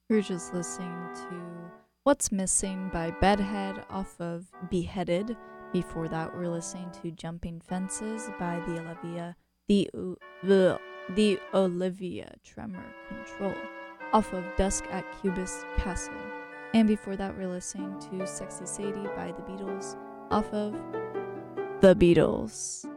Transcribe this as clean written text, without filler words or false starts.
We are just listening to What's Missing by Bedhead off of Beheaded. Before that, we're listening to Jumping Fences by the Olivia Tremor Control off of Dusk at Cubist Castle. And before that, we're listening to Sexy Sadie by the Beatles off of The Beatles.